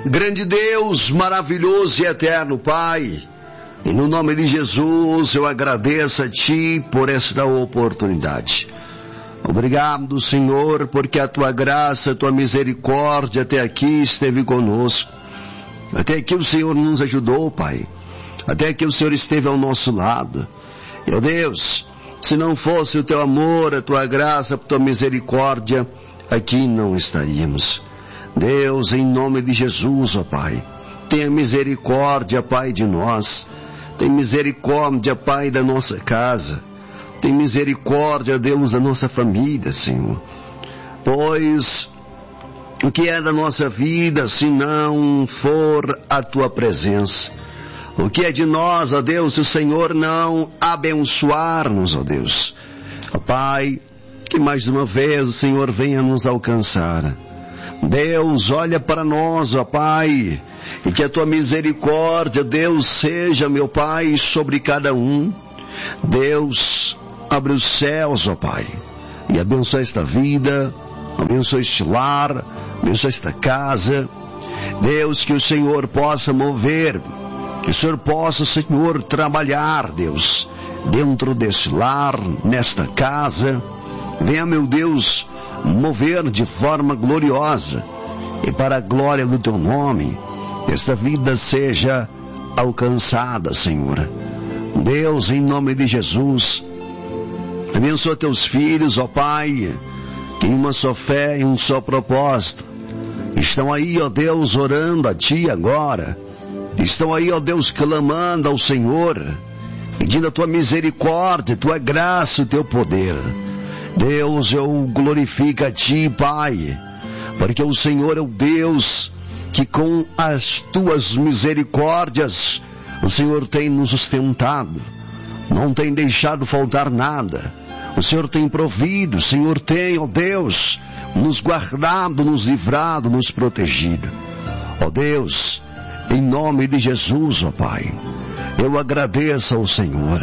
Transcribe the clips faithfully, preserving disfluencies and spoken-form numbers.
Grande Deus, maravilhoso e eterno Pai, e no nome de Jesus eu agradeço a Ti por esta oportunidade. Obrigado, Senhor, porque a Tua graça, a Tua misericórdia até aqui esteve conosco. Até aqui o Senhor nos ajudou, Pai. Até aqui o Senhor esteve ao nosso lado. Meu Deus, se não fosse o Teu amor, a Tua graça, a Tua misericórdia, aqui não estaríamos. Deus, em nome de Jesus, ó Pai, tenha misericórdia, Pai, de nós. Tem misericórdia, Pai, da nossa casa. Tem misericórdia, Deus, da nossa família, Senhor. Pois o que é da nossa vida se não for a Tua presença? O que é de nós, ó Deus, se o Senhor não abençoar-nos, ó Deus? Ó Pai, que mais uma vez o Senhor venha nos alcançar. Deus, olha para nós, ó Pai, e que a Tua misericórdia, Deus, seja, meu Pai, sobre cada um. Deus, abre os céus, ó Pai, e abençoa esta vida, abençoa este lar, abençoa esta casa. Deus, que o Senhor possa mover, que o Senhor possa, Senhor, trabalhar, Deus, dentro deste lar, nesta casa. Venha, meu Deus, mover de forma gloriosa e para a glória do Teu nome, esta vida seja alcançada, Senhor. Deus, em nome de Jesus, abençoa Teus filhos, ó Pai, que em uma só fé e um só propósito estão aí, ó Deus, orando a Ti agora. Estão aí, ó Deus, clamando ao Senhor, pedindo a Tua misericórdia, Tua graça e Teu poder. Deus, eu glorifico a Ti, Pai, porque o Senhor é o Deus que com as Tuas misericórdias o Senhor tem nos sustentado, não tem deixado faltar nada. O Senhor tem provido, o Senhor tem, ó Deus, nos guardado, nos livrado, nos protegido. Ó Deus, em nome de Jesus, ó Pai, eu agradeço ao Senhor.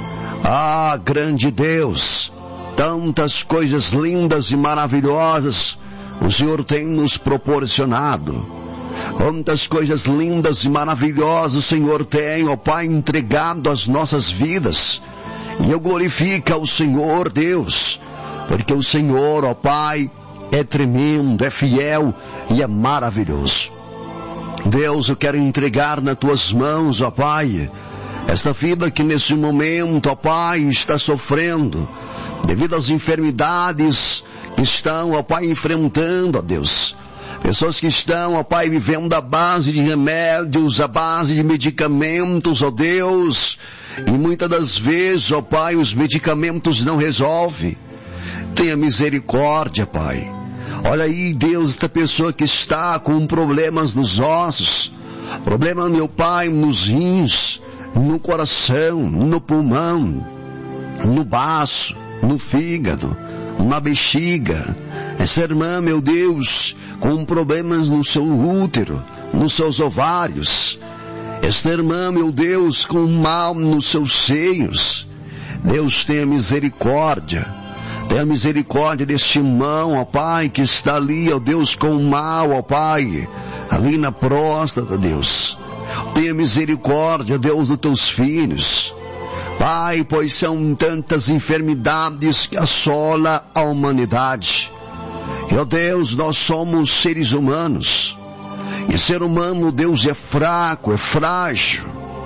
Ah, grande Deus, tantas coisas lindas e maravilhosas o Senhor tem nos proporcionado. Quantas coisas lindas e maravilhosas o Senhor tem, ó Pai, entregado às nossas vidas. E eu glorifico ao Senhor, Deus, porque o Senhor, ó Pai, é tremendo, é fiel e é maravilhoso. Deus, eu quero entregar nas Tuas mãos, ó Pai, esta vida que nesse momento, ó Pai, está sofrendo devido às enfermidades que estão, ó Pai, enfrentando, ó Deus. Pessoas que estão, ó Pai, vivendo à base de remédios, à base de medicamentos, ó Deus. E muitas das vezes, ó Pai, os medicamentos não resolvem. Tenha misericórdia, Pai. Olha aí, Deus, esta pessoa que está com problemas nos ossos, problema, meu Pai, nos rins, no coração, no pulmão, no baço, no fígado, na bexiga. Essa irmã, meu Deus, com problemas no seu útero, nos seus ovários. Esta irmã, meu Deus, com mal nos seus seios. Deus, tenha misericórdia. Tenha misericórdia deste irmão, ó Pai, que está ali, ó Deus, com mal, ó Pai, ali na próstata, Deus. Tenha misericórdia, Deus, dos Teus filhos. Pai, pois são tantas enfermidades que assolam a humanidade. E, ó Deus, nós somos seres humanos. E ser humano, Deus, é fraco, é frágil.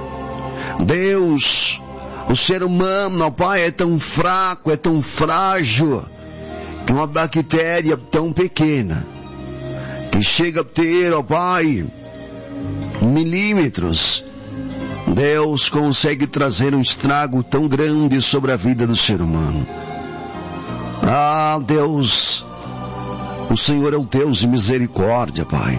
Deus, o ser humano, ó Pai, é tão fraco, é tão frágil, que uma bactéria tão pequena, que chega a ter, ó Pai, milímetros, Deus consegue trazer um estrago tão grande sobre a vida do ser humano. Ah, Deus, o Senhor é o Deus de misericórdia, Pai.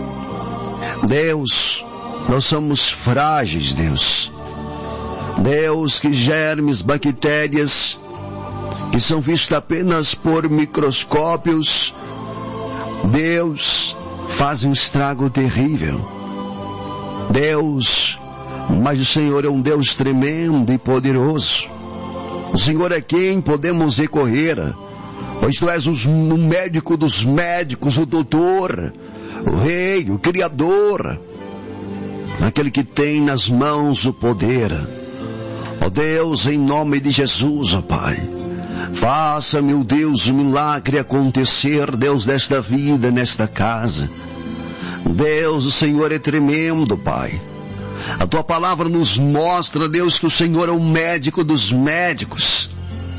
Deus, nós somos frágeis, Deus. Deus, que germes, bactérias, que são vistas apenas por microscópios, Deus, fazem um estrago terrível. Deus, mas o Senhor é um Deus tremendo e poderoso. O Senhor é quem podemos recorrer, pois Tu és o médico dos médicos, o doutor, o Rei, o Criador, aquele que tem nas mãos o poder. Ó Deus, em nome de Jesus, ó Pai, faça, meu Deus, o milagre acontecer, Deus, desta vida, nesta casa. Deus, o Senhor é tremendo, Pai. A Tua palavra nos mostra, Deus, que o Senhor é o médico dos médicos.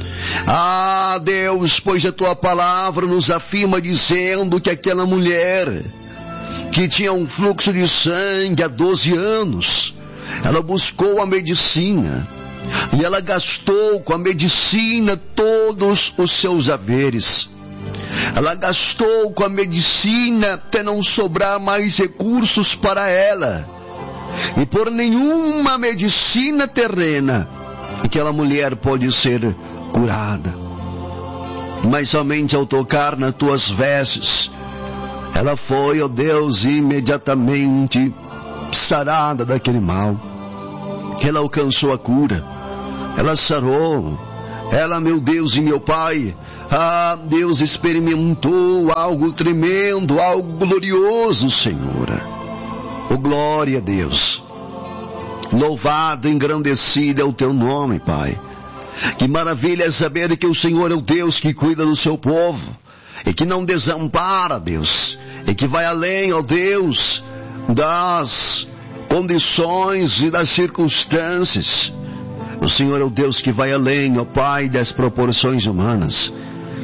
Ah, Deus, pois a Tua palavra nos afirma dizendo que aquela mulher que tinha um fluxo de sangue há doze anos, ela buscou a medicina e ela gastou com a medicina todos os seus haveres. Ela gastou com a medicina até não sobrar mais recursos para ela. E por nenhuma medicina terrena aquela mulher pode ser curada. Mas somente ao tocar nas tuas vestes, ela foi, ó Deus, imediatamente sarada daquele mal. Ela alcançou a cura. Ela sarou. Ela, meu Deus e meu Pai, ah, Deus, experimentou algo tremendo, algo glorioso, Senhor. Oh, glória a Deus. Louvado, engrandecido é o Teu nome, Pai. Que maravilha é saber que o Senhor é o Deus que cuida do seu povo, e que não desampara, Deus, e que vai além, ó Deus, das condições e das circunstâncias. O Senhor é o Deus que vai além, ó Pai, das proporções humanas.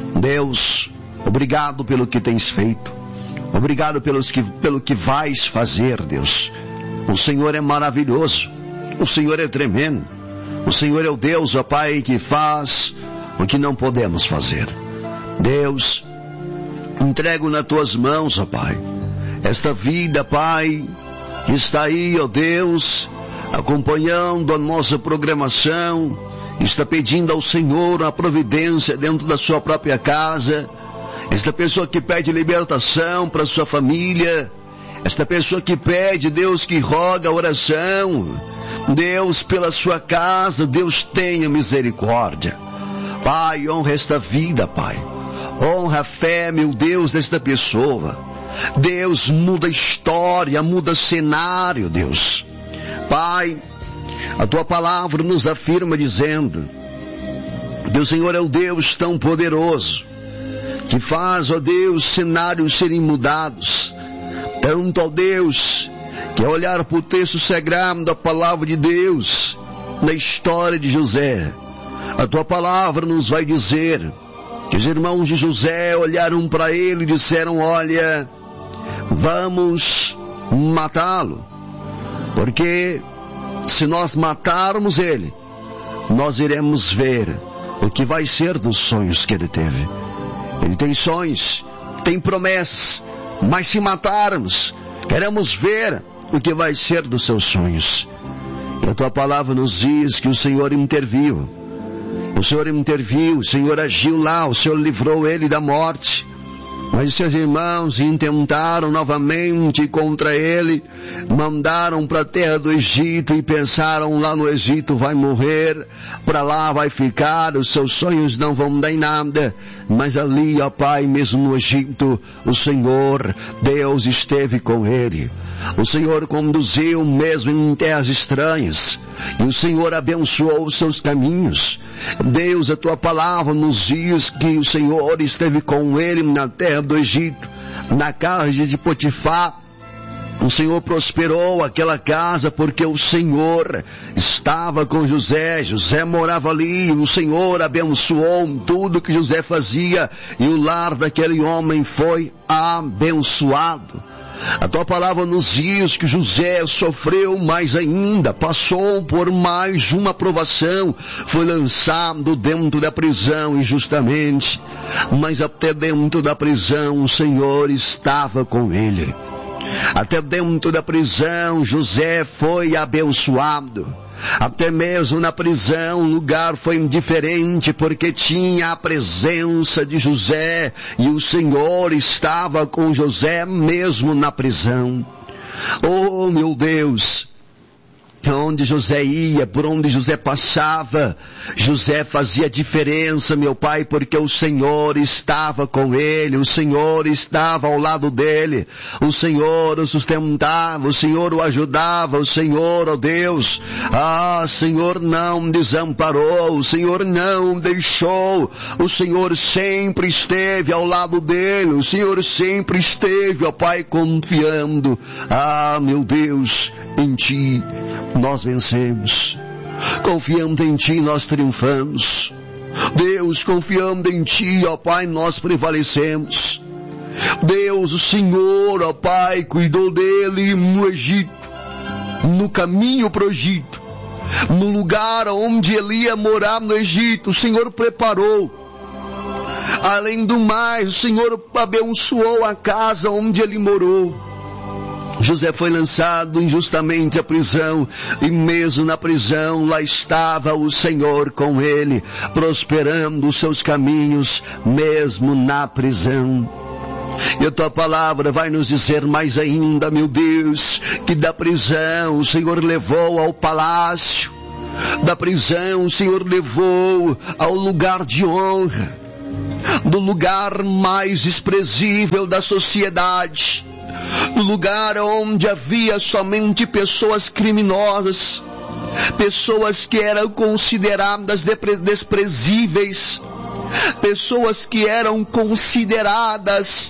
Deus, obrigado pelo que tens feito. Obrigado pelos que, pelo que vais fazer, Deus. O Senhor é maravilhoso. O Senhor é tremendo. O Senhor é o Deus, ó Pai, que faz o que não podemos fazer. Deus, entrego nas Tuas mãos, ó Pai, esta vida, Pai, que está aí, ó Deus, acompanhando a nossa programação, está pedindo ao Senhor a providência dentro da sua própria casa. Esta pessoa que pede libertação para sua família, esta pessoa que pede, Deus, que roga oração, Deus, pela sua casa, Deus, tenha misericórdia. Pai, honra esta vida, Pai. Honra a fé, meu Deus, desta pessoa. Deus, muda a história, muda cenário, Deus. Pai, a Tua palavra nos afirma dizendo que o Senhor é o Deus tão poderoso, que faz, ó Deus, cenários serem mudados. Tanto, ó Deus, que ao olhar para o texto sagrado da palavra de Deus, na história de José, a Tua palavra nos vai dizer que os irmãos de José olharam para ele e disseram: olha, vamos matá-lo, porque se nós matarmos ele, nós iremos ver o que vai ser dos sonhos que ele teve. Ele tem sonhos, tem promessas, mas se matarmos, queremos ver o que vai ser dos seus sonhos. E a Tua palavra nos diz que o Senhor interviu. O Senhor interviu, o Senhor agiu lá, o Senhor livrou ele da morte. Mas seus irmãos intentaram novamente contra ele, mandaram para a terra do Egito e pensaram: lá no Egito vai morrer, para lá vai ficar, os seus sonhos não vão dar em nada. Mas ali, ó Pai, mesmo no Egito, o Senhor, Deus, esteve com ele. O Senhor conduziu mesmo em terras estranhas, e o Senhor abençoou os seus caminhos. Deus, a Tua palavra nos diz que o Senhor esteve com ele na terra do Egito, na casa de Potifar. O Senhor prosperou aquela casa porque o Senhor estava com José. José morava ali, o Senhor abençoou tudo que José fazia, e o lar daquele homem foi abençoado. A Tua palavra nos diz que José sofreu mais ainda, passou por mais uma provação, foi lançado dentro da prisão injustamente, mas até dentro da prisão o Senhor estava com ele. Até dentro da prisão José foi abençoado. Até mesmo na prisão o lugar foi diferente, porque tinha a presença de José, e o Senhor estava com José mesmo na prisão. Oh, meu Deus, Onde José ia, por onde José passava, José fazia diferença, meu Pai, porque o Senhor estava com ele, o Senhor estava ao lado dele, o Senhor o sustentava, o Senhor o ajudava, o Senhor, ó Deus, ah, Senhor não desamparou, o Senhor não deixou, o Senhor sempre esteve ao lado dele, o Senhor sempre esteve, ó Pai, confiando, ah, meu Deus, em Ti nós vencemos, confiando em Ti nós triunfamos, Deus, confiando em Ti, ó Pai, nós prevalecemos, Deus, o Senhor, ó Pai, cuidou dele no Egito, no caminho para o Egito, no lugar onde ele ia morar no Egito, o Senhor preparou, além do mais, o Senhor abençoou a casa onde ele morou. José foi lançado injustamente à prisão, e mesmo na prisão, lá estava o Senhor com ele, prosperando os seus caminhos, mesmo na prisão. E a Tua palavra vai nos dizer mais ainda, meu Deus, que da prisão o Senhor levou ao palácio, da prisão o Senhor levou ao lugar de honra, do lugar mais desprezível da sociedade, no lugar onde havia somente pessoas criminosas, pessoas que eram consideradas desprezíveis, pessoas que eram consideradas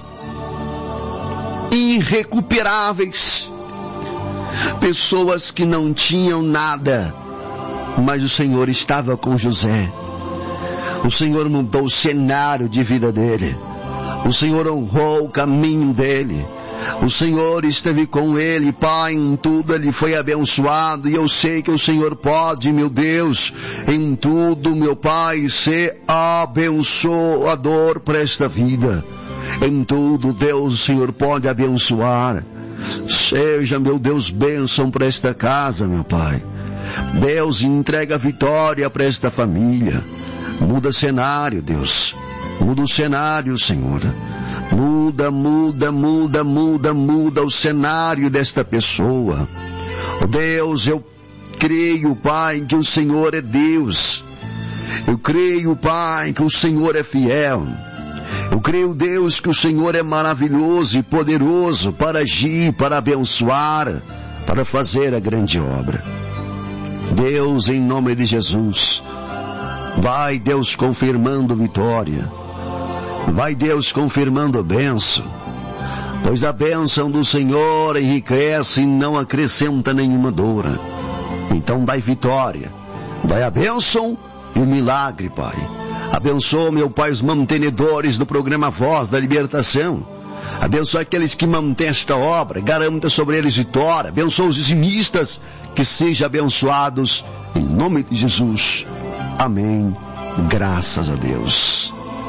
irrecuperáveis, pessoas que não tinham nada, mas o Senhor estava com José. O Senhor mudou o cenário de vida dele, o Senhor honrou o caminho dele, o Senhor esteve com ele, Pai, em tudo ele foi abençoado, e eu sei que o Senhor pode, meu Deus, em tudo, meu Pai, ser abençoador para esta vida. Em tudo, Deus, o Senhor pode abençoar. Seja, meu Deus, bênção para esta casa, meu Pai. Deus, entrega a vitória para esta família. Muda cenário, Deus. Muda o cenário, Senhor. Muda, muda, muda, muda, muda o cenário desta pessoa. Oh Deus, eu creio, Pai, que o Senhor é Deus. Eu creio, Pai, que o Senhor é fiel. Eu creio, Deus, que o Senhor é maravilhoso e poderoso para agir, para abençoar, para fazer a grande obra. Deus, em nome de Jesus, vai, Deus, confirmando vitória. Vai, Deus, confirmando a bênção, pois a bênção do Senhor enriquece e não acrescenta nenhuma dor. Então dai vitória, dai a bênção e o milagre, Pai. Abençoa, meu Pai, os mantenedores do programa Voz da Libertação. Abençoa aqueles que mantêm esta obra, garanta sobre eles vitória. Abençoa os dizimistas, que sejam abençoados em nome de Jesus. Amém. Graças a Deus.